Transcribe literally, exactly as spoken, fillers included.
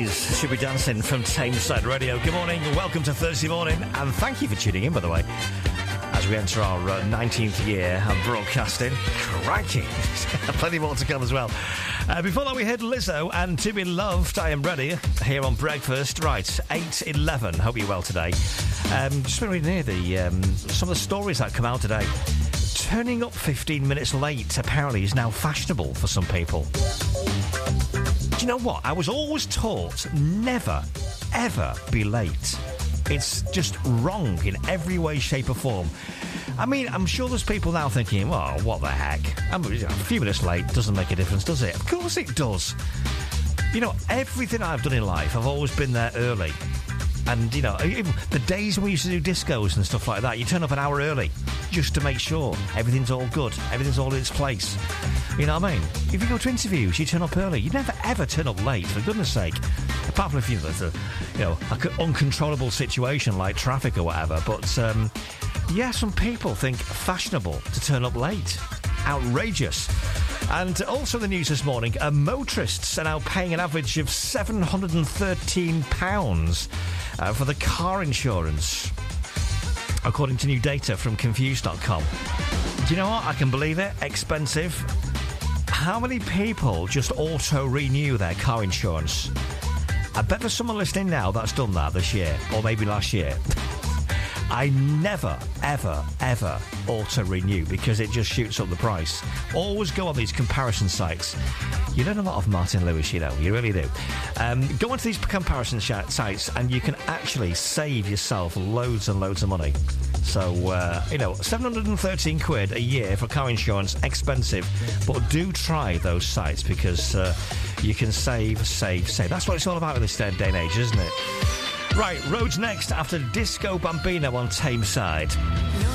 is Should Be Dancing from Tameside Radio. Good morning, welcome to Thursday morning, and thank you for tuning in, by the way, as we enter our uh, nineteenth year of broadcasting. Crikey! Plenty more to come as well. Uh, before that, we heard Lizzo and To Be Loved, I Am Ready, here on Breakfast. Right, eight eleven. Hope you're well today. Um, just been reading here the, um, some of the stories that come out today. Turning up fifteen minutes late, apparently, is now fashionable for some people. Do you know what? I was always taught never, ever be late. It's just wrong in every way, shape or form. I mean, I'm sure there's people now thinking, well, what the heck? I'm a few minutes late doesn't make a difference, does it? Of course it does. You know, everything I've done in life, I've always been there early. And, you know, the days when we used to do discos and stuff like that, you turn up an hour early just to make sure everything's all good, everything's all in its place. You know what I mean? If you go to interviews, you turn up early. You never, ever turn up late, for goodness sake. Apart from if you've got a, you know, an uncontrollable situation like traffic or whatever. But, um, yeah, some people think fashionable to turn up late. Outrageous. And also the news this morning, uh, motorists are now paying an average of seven hundred thirteen pounds uh, for the car insurance, according to new data from Confused dot com. Do you know what? I can believe it. Expensive. How many people just auto-renew their car insurance? I bet there's someone listening now that's done that this year, or maybe last year. I never, ever, ever auto-renew because it just shoots up the price. Always go on these comparison sites. You learn a lot of Martin Lewis, you know. You really do. Um, go onto these comparison sh- sites and you can actually save yourself loads and loads of money. So, uh, you know, seven hundred thirteen quid a year for car insurance, expensive. But do try those sites because uh, you can save, save, save. That's what it's all about in this day and age, isn't it? Right, roads next after Disco Bambino on Tameside.